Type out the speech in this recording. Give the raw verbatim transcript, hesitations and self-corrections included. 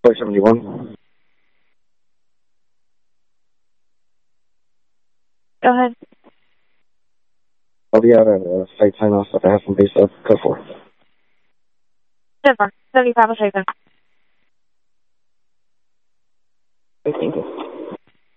four seventy-one. Go ahead. I'll be out at uh, site sign off at the Half Moon Base of code four. seventy-five, I'll take that. Thank you.